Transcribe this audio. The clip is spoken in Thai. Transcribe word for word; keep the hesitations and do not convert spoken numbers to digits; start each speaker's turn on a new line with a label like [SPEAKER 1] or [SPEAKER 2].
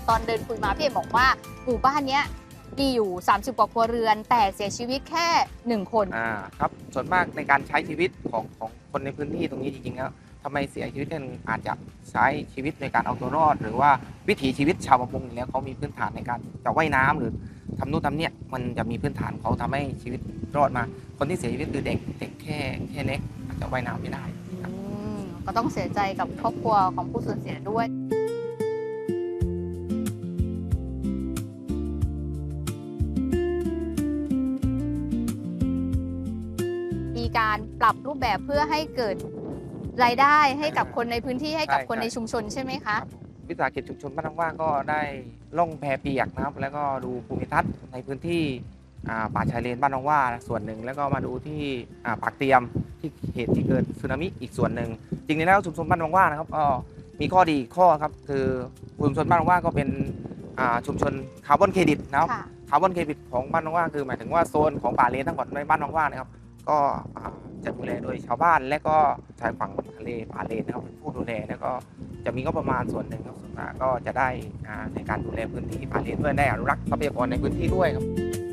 [SPEAKER 1] ตอนเดินคุยมาพี่เอกบอกว่าหมู่บ้านเนี้ยมีอยู่สามสิบกว่าครัวเรือนแต่เสียชีวิตแค่หนึ่งคน
[SPEAKER 2] อ่าครับส่วนมากในการใช้ชีวิตของของคนในพื้นที่ตรงนี้จริงๆแล้วทำไมเสียชีวิตกันอาจจะใช้ชีวิตในการเอาตัวรอดหรือว่าวิถีชีวิตชาวประมงอยู่แล้วเขามีพื้นฐานในการจะว่ายน้ำหรือทำนู่นทำเนี่ยมันจะมีพื้นฐานเขาทำให้ชีวิตรอดมาคนที่เสียชีวิตคือเด็กเด็กแค่แค่เล็กอาจจะว่ายน้ำไม่ได้ครับ
[SPEAKER 1] อืมก็ต้องเสียใจกับครอบครัวของผู้สูญเสียด้วยมีการปรับรูปแบบเพื่อให้เกิดรายได้ให้กับคนในพื้นที่ให้กับคนในชุมชนใช่ไหมคะ
[SPEAKER 2] วิสาหกิจชุมชนบ้านว่างก็ได้ล่องแพเปียกนะครับแล้วก็ดูภูมิทัศน์ในพื้นที่ป่าชายเลนบ้านว่าส่วนหนึ่งแล้วก็มาดูที่ปากเตียมที่เหตุที่เกิดสึนามิอีกส่วนหนึ่งจริงๆแล้วชุมชนบ้านว่างนะครับก็มีข้อดีข้อครับคือชุมชนบ้านว่างก็เป็นชุมชนคาร์บอนเครดิตนะครับคาร์บอนเครดิตของบ้านว่างคือหมายถึงว่าโซนของป่าเลนทั้งหมดในบ้านว่างนะครับก็จะดูแลโดยชาวบ้านและก็ชายฝั่งทะเลป่าเลนนะครับเป็นผู้ดูแลแล้วก็จะมีงบประมาณส่วนหนึ่งครับส่วนมากก็จะได้ในการดูแลพื้นที่ป่าเลนด้วยได้อนุรักษ์ทรัพยากรในพื้นที่ด้วยครับ